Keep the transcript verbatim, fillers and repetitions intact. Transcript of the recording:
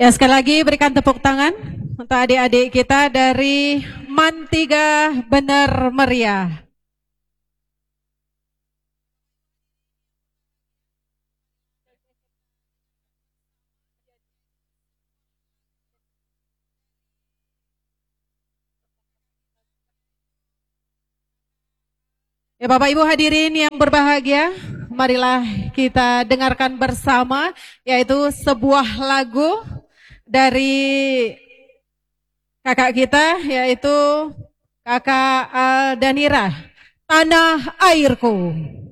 Ya, sekali lagi berikan tepuk tangan untuk adik-adik kita dari Mantiga Bener Meriah. Ya, Bapak Ibu hadirin yang berbahagia, marilah kita dengarkan bersama yaitu sebuah lagu dari kakak kita yaitu kakak uh, Danira, Tanah Airku.